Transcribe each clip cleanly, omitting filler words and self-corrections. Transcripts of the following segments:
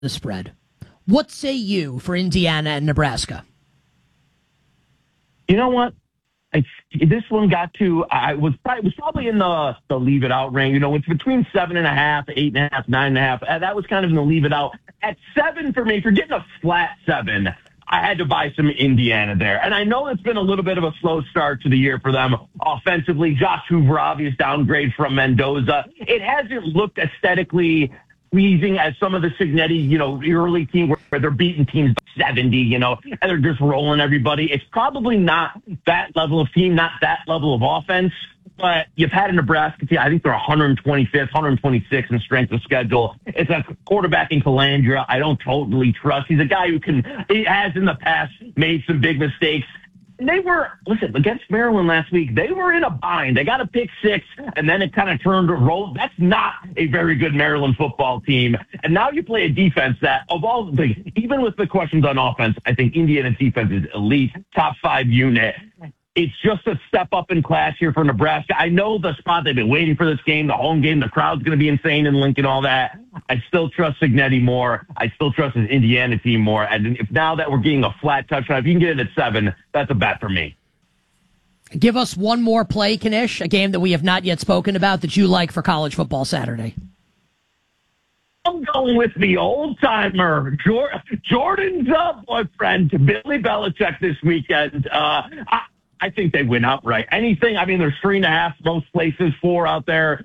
the spread. What say you for Indiana and Nebraska? You know what? This one got to, it was probably in the leave it out range. You know, it's between 7.5, 8.5, 9.5. That was kind of in the leave it out. At 7 for me, if you're getting a flat 7, I had to buy some Indiana there. And I know it's been a little bit of a slow start to the year for them offensively. Josh Hoover, obvious downgrade from Mendoza. It hasn't looked aesthetically pleasing as some of the Cignetti, early team where they're beating teams by 70, and they're just rolling everybody. It's probably not that level of team, not that level of offense, but you've had a Nebraska team. I think they're 125th, 126th in strength of schedule. It's a quarterback in Calandra I don't totally trust. He's a guy he has in the past made some big mistakes. Against Maryland last week, they were in a bind. They got a pick 6, and then it kind of turned to roll. That's not a very good Maryland football team. And now you play a defense that, of all the things, even with the questions on offense, I think Indiana's defense is elite, top 5 unit. It's just a step up in class here for Nebraska. I know the spot. They've been waiting for this game, the home game. The crowd's going to be insane in Lincoln, all that. I still trust Cignetti more. I still trust his Indiana team more. And if now that we're getting a flat touchdown, if you can get it at 7, that's a bet for me. Give us one more play, Kanish, a game that we have not yet spoken about that you like for college football Saturday. I'm going with the old-timer, Jordan's boyfriend, Billy Belichick this weekend. I think they win outright. Anything, there's 3.5 most places, 4 out there.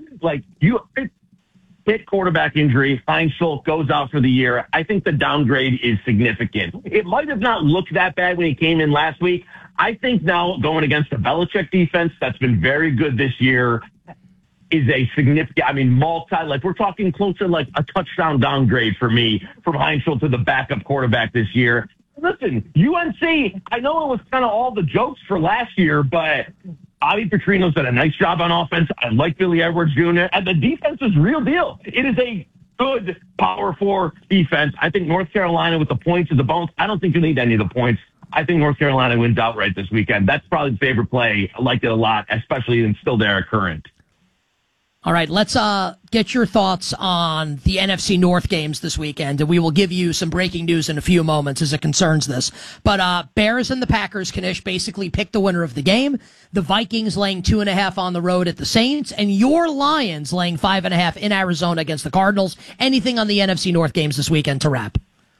Hit quarterback injury, Heinz Schultz goes out for the year. I think the downgrade is significant. It might have not looked that bad when he came in last week. I think now going against the Belichick defense that's been very good this year is a significant, we're talking close to like a touchdown downgrade for me from Heinz Schultz to the backup quarterback this year. Listen, UNC, I know it was kind of all the jokes for last year, but Bobby Petrino's done a nice job on offense. I like Billy Edwards Jr., and the defense is real deal. It is a good Power 4 defense. I think North Carolina with the points of the bones, I don't think you need any of the points. I think North Carolina wins outright this weekend. That's probably the favorite play. I like it a lot, especially in still there current. All right, let's get your thoughts on the NFC North games this weekend, and we will give you some breaking news in a few moments as it concerns this. But Bears and the Packers, Kanish, basically picked the winner of the game. The Vikings laying 2.5 on the road at the Saints, and your Lions laying 5.5 in Arizona against the Cardinals. Anything on the NFC North games this weekend to wrap?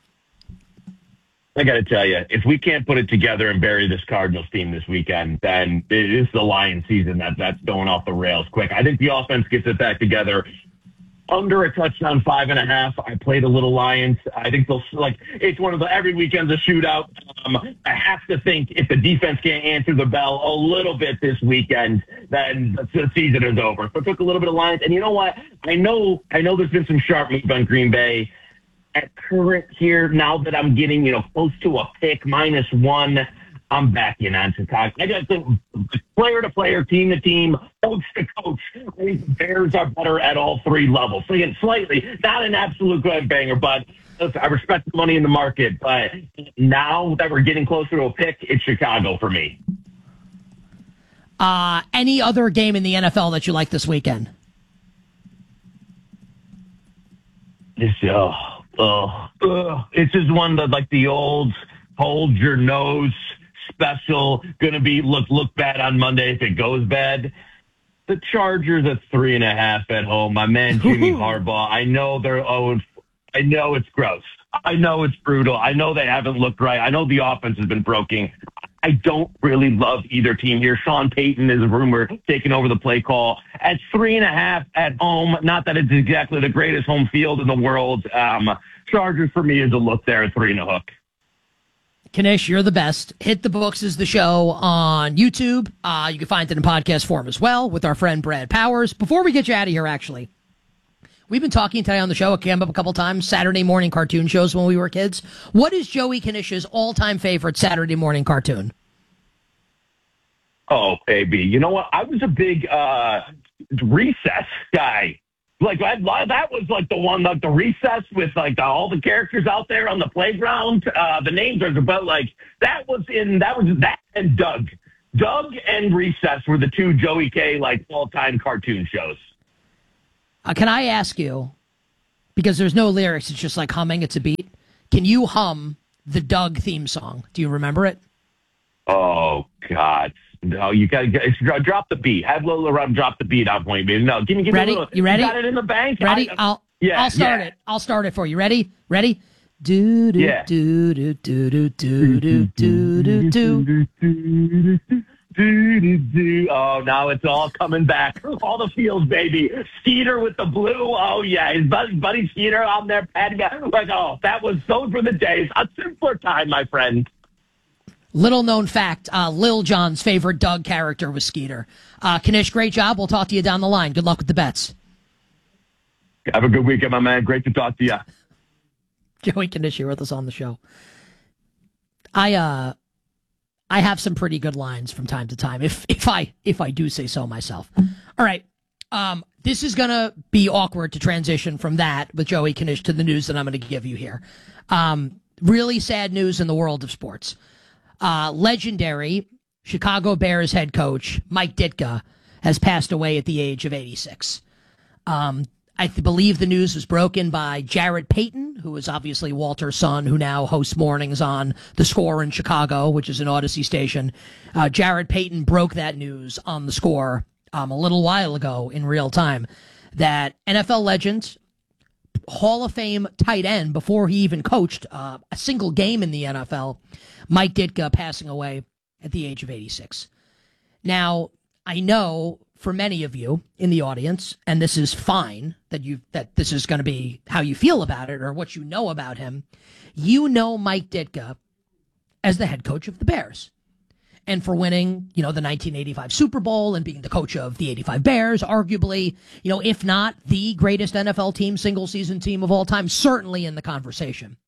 I got to tell you, if we can't put it together and bury this Cardinals team this weekend, then it is the Lions season that's going off the rails quick. I think the offense gets it back together. Under a touchdown, 5.5. I played a little Lions. I think it's one of every weekend's a shootout. I have to think if the defense can't answer the bell a little bit this weekend, then the season is over. So I took a little bit of Lions. And you know what? I know there's been some sharp moves on Green Bay. At current here, now that I'm getting, close to a pick, -1, I'm backing on Chicago. I just think player to player, team to team, coach to coach, I think the Bears are better at all 3 levels. So again, slightly, not an absolute good banger, but listen, I respect the money in the market. But now that we're getting closer to a pick, it's Chicago for me. Any other game in the NFL that you like this weekend? It's just one that like the old hold your nose special, gonna be look bad on Monday if it goes bad. The Chargers at 3.5 at home. My man Jimmy Harbaugh. I know they're 0. I know it's gross. I know it's brutal. I know they haven't looked right. I know the offense has been broken. I don't really love either team here. Sean Payton is a rumor taking over the play call at 3.5 at home. Not that it's exactly the greatest home field in the world. Chargers for me is a look there at 3.5. Kanish, you're the best. Hit the Books is the show on YouTube. You can find it in podcast form as well with our friend Brad Powers. Before we get you out of here, actually, we've been talking today on the show. It came up a couple times. Saturday morning cartoon shows when we were kids. What is Joey Kanish's all-time favorite Saturday morning cartoon? Oh, baby. You know what? I was a big Recess guy. That was like the one, like the Recess with all the characters out there on the playground. The names are about that was that and Doug. Doug and Recess were the 2 Joey K all-time cartoon shows. Can I ask you, Because there's no lyrics. It's just like humming. It's a beat. Can you hum the Doug theme song? Do you remember it? Oh, God. No, you got to drop the beat. Have Lola Rum drop the beat on point, baby. No, give me ready? A little. You ready? You got it in the bank? Ready? I'll start it. I'll start it for you. Ready? Do do do do do do do do do do. Oh, now it's all coming back. All the feels, baby. Skeeter with the blue. Oh, yeah. His buddy Skeeter on there patting me. Like, oh, that was those were the days. A simpler time, my friend. Little known fact, Lil Jon's favorite Doug character was Skeeter. Kanish, great job. We'll talk to you down the line. Good luck with the bets. Have a good weekend, my man. Great to talk to you. Joey Kanish here with us on the show. I have some pretty good lines from time to time, if I do say so myself. All right. This is going to be awkward to transition from that with Joey Kanish to the news that I'm going to give you here. Really sad news in the world of sports. Legendary Chicago Bears head coach Mike Ditka has passed away at the age of 86. I believe the news was broken by Jared Payton, who is obviously Walter's son, who now hosts mornings on The Score in Chicago, which is an Odyssey station. Jared Payton broke that news on The Score a little while ago in real time, that NFL legend, Hall of Fame tight end, before he even coached a single game in the NFL, Mike Ditka, passing away at the age of 86. Now, I know for many of you in the audience, and this is fine that this is going to be how you feel about it or what you know about him, you know Mike Ditka as the head coach of the Bears. And for winning, the 1985 Super Bowl and being the coach of the 85 Bears, arguably, if not the greatest NFL team, single season team of all time, certainly in the conversation.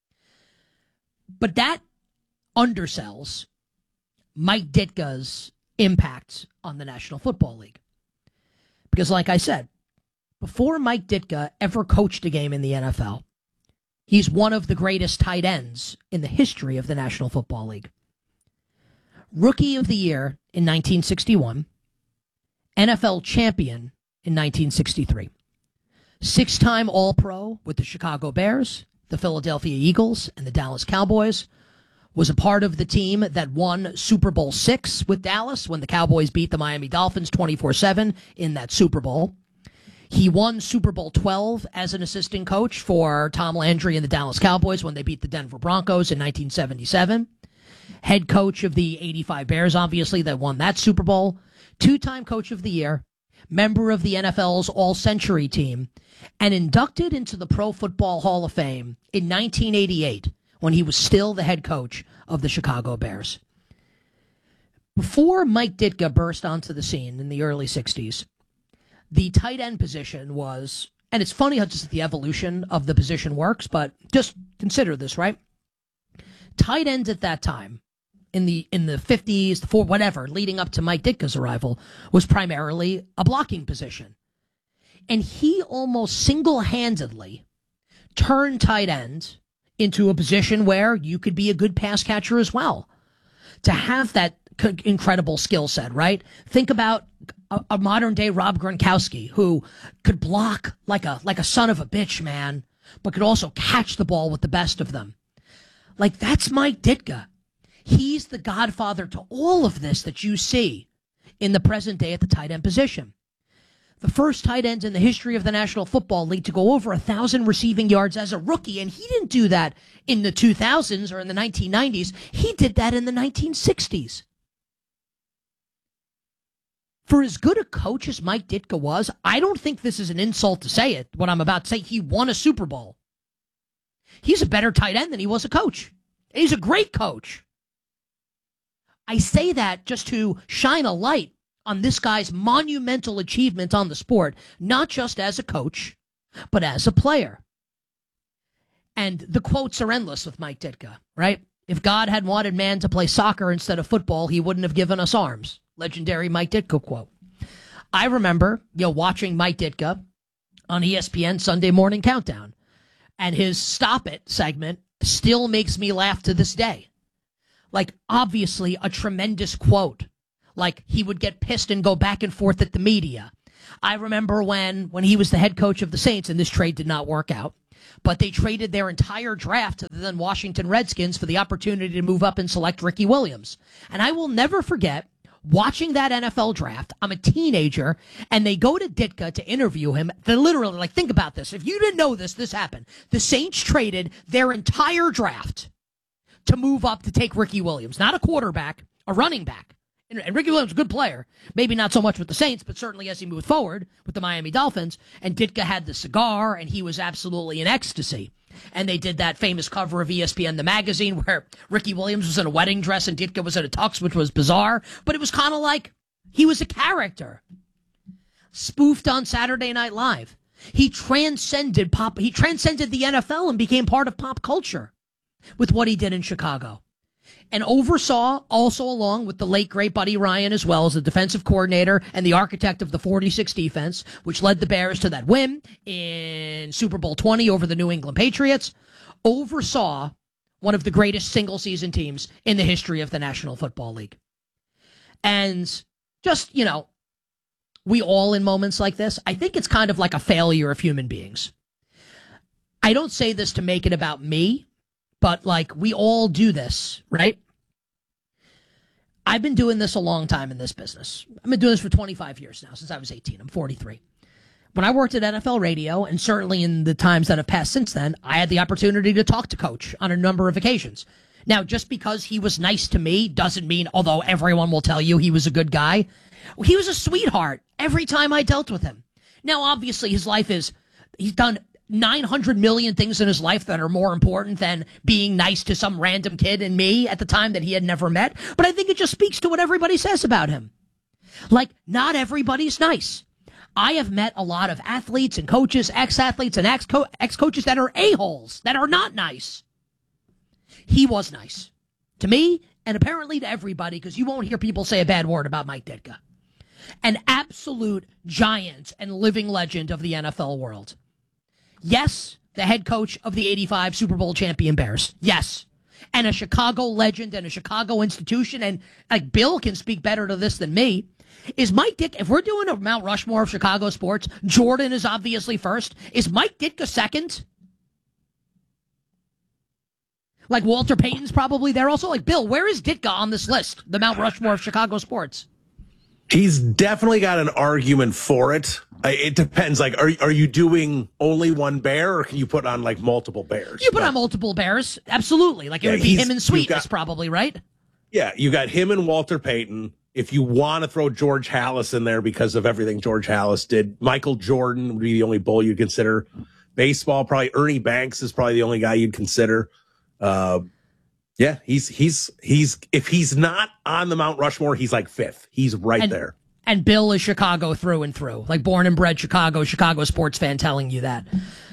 But that undersells Mike Ditka's impact on the National Football League. Because like I said, before Mike Ditka ever coached a game in the NFL, he's one of the greatest tight ends in the history of the National Football League. Rookie of the Year in 1961, NFL champion in 1963, six-time All-Pro with the Chicago Bears, the Philadelphia Eagles, and the Dallas Cowboys, was a part of the team that won Super Bowl VI with Dallas when the Cowboys beat the Miami Dolphins 24-7 in that Super Bowl. He won Super Bowl XII as an assistant coach for Tom Landry and the Dallas Cowboys when they beat the Denver Broncos in 1977. Head coach of the 85 Bears, obviously, that won that Super Bowl. Two-time coach of the year, member of the NFL's All-Century team, and inducted into the Pro Football Hall of Fame in 1988 when he was still the head coach of the Chicago Bears. Before Mike Ditka burst onto the scene in the early 60s, the tight end position was, and it's funny how just the evolution of the position works, but just consider this, right? Tight ends at that time, in the 50s, whatever, leading up to Mike Ditka's arrival, was primarily a blocking position. And he almost single-handedly turned tight end into a position where you could be a good pass catcher as well. To have that incredible skill set, right? Think about a modern-day Rob Gronkowski, who could block like a son of a bitch, man, but could also catch the ball with the best of them. Like, that's Mike Ditka. He's the godfather to all of this that you see in the present day at the tight end position. The first tight end in the history of the National Football League to go over 1,000 receiving yards as a rookie, and he didn't do that in the 2000s or in the 1990s. He did that in the 1960s. For as good a coach as Mike Ditka was, I don't think this is an insult to say it, what I'm about to say. He won a Super Bowl. He's a better tight end than he was a coach. He's a great coach. I say that just to shine a light on this guy's monumental achievement on the sport, not just as a coach, but as a player. And the quotes are endless with Mike Ditka, right? If God had wanted man to play soccer instead of football, he wouldn't have given us arms. Legendary Mike Ditka quote. I remember, watching Mike Ditka on ESPN Sunday Morning Countdown, and his Stop It segment still makes me laugh to this day. Like, obviously, a tremendous quote. Like, he would get pissed and go back and forth at the media. I remember when he was the head coach of the Saints, and this trade did not work out, but they traded their entire draft to the then Washington Redskins for the opportunity to move up and select Ricky Williams. And I will never forget watching that NFL draft. I'm a teenager, and they go to Ditka to interview him. They're literally like, think about this. If you didn't know this, this happened. The Saints traded their entire draft to move up to take Ricky Williams, not a quarterback, a running back. And Ricky Williams, a good player, maybe not so much with the Saints, but certainly as he moved forward with the Miami Dolphins. And Ditka had the cigar, and he was absolutely in ecstasy. And they did that famous cover of ESPN, the magazine, where Ricky Williams was in a wedding dress and Ditka was in a tux, which was bizarre. But it was kind of like he was a character. Spoofed on Saturday Night Live. He transcended the NFL and became part of pop culture with what he did in Chicago. And oversaw, also along with the late, great Buddy Ryan as well, as the defensive coordinator and the architect of the 46 defense, which led the Bears to that win in Super Bowl 20 over the New England Patriots, oversaw one of the greatest single-season teams in the history of the National Football League. And just, we all in moments like this, I think it's kind of like a failure of human beings. I don't say this to make it about me, but, we all do this, right? I've been doing this a long time in this business. I've been doing this for 25 years now, since I was 18. I'm 43. When I worked at NFL Radio, and certainly in the times that have passed since then, I had the opportunity to talk to Coach on a number of occasions. Now, just because he was nice to me doesn't mean, although everyone will tell you he was a good guy, he was a sweetheart every time I dealt with him. Now, obviously, he's done 900 million things in his life that are more important than being nice to some random kid and me at the time that he had never met. But I think it just speaks to what everybody says about him. Not everybody's nice. I have met a lot of athletes and coaches, ex-athletes and ex-coaches that are a-holes, that are not nice. He was nice to me and apparently to everybody, because you won't hear people say a bad word about Mike Ditka. An absolute giant and living legend of the NFL world. Yes, the head coach of the 85 Super Bowl champion Bears. Yes. And a Chicago legend and a Chicago institution. And Bill can speak better to this than me. Is Mike Ditka, if we're doing a Mount Rushmore of Chicago sports, Jordan is obviously first. Is Mike Ditka second? Walter Payton's probably there also. Bill, where is Ditka on this list? The Mount Rushmore of Chicago sports. He's definitely got an argument for it. It depends. Are you doing only one Bear, or can you put on multiple Bears? You put on multiple Bears, absolutely. It would be him and Sweetness, probably, right? Yeah, you got him and Walter Payton. If you want to throw George Halas in there because of everything George Halas did, Michael Jordan would be the only bull you'd consider. Baseball, probably Ernie Banks is probably the only guy you'd consider. Yeah, he's if he's not on the Mount Rushmore, he's fifth. He's right there. And Bill is Chicago through and through, born and bred Chicago sports fan telling you that.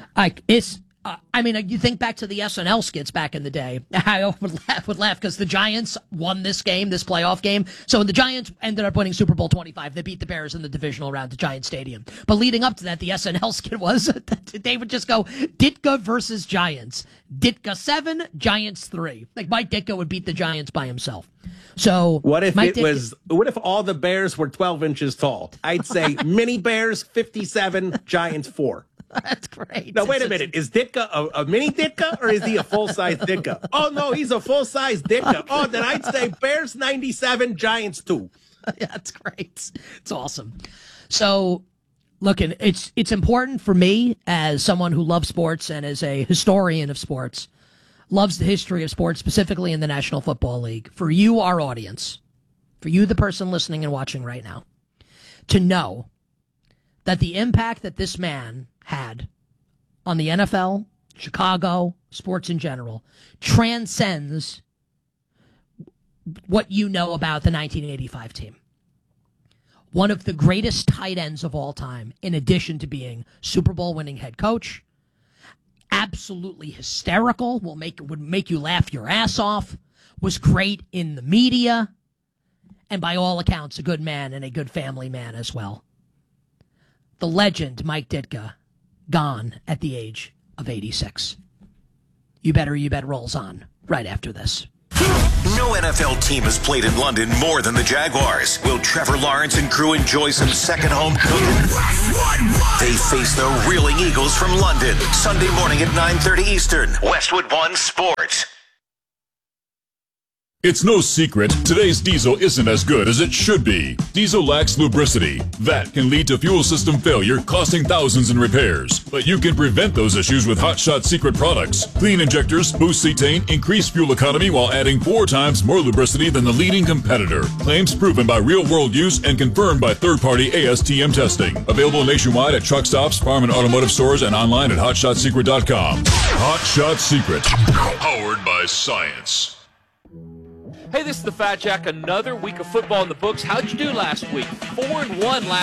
You think back to the SNL skits back in the day. I would laugh because the Giants won this playoff game. So the Giants ended up winning Super Bowl 25. They beat the Bears in the divisional round at Giant Stadium. But leading up to that, the SNL skit was they would just go Ditka versus Giants. Ditka 7, Giants 3. Mike Ditka would beat the Giants by himself. So what if what if all the Bears were 12 inches tall? I'd say mini Bears 57, Giants 4. That's great. Now, wait a minute. Is Ditka a mini Ditka, or is he a full-size Ditka? Oh, no, he's a full-size Ditka. Okay. Oh, then I'd say Bears 97, Giants 2. Yeah, that's great. It's awesome. So, look, it's important for me as someone who loves sports and as a historian of sports, loves the history of sports, specifically in the National Football League, for you, our audience, for you, the person listening and watching right now, to know that the impact that this man had on the NFL, Chicago, sports in general, transcends what you know about the 1985 team. One of the greatest tight ends of all time, in addition to being Super Bowl winning head coach, absolutely hysterical, would make you laugh your ass off, was great in the media, and by all accounts, a good man and a good family man as well. The legend, Mike Ditka, gone at the age of 86. You Bet rolls on right after this. No NFL team has played in London more than the Jaguars. Will Trevor Lawrence and crew enjoy some second home cooking? They face the Reeling Eagles from London, Sunday morning at 9:30 Eastern. Westwood One Sports. It's no secret, today's diesel isn't as good as it should be. Diesel lacks lubricity. That can lead to fuel system failure, costing thousands in repairs. But you can prevent those issues with Hot Shot Secret products. Clean injectors, boost cetane, increase fuel economy while adding 4 times more lubricity than the leading competitor. Claims proven by real-world use and confirmed by third-party ASTM testing. Available nationwide at truck stops, farm and automotive stores, and online at hotshotsecret.com. Hot Shot Secret. Powered by science. Hey, this is the Fat Jack. Another week of football in the books. How'd you do last week? 4-1 last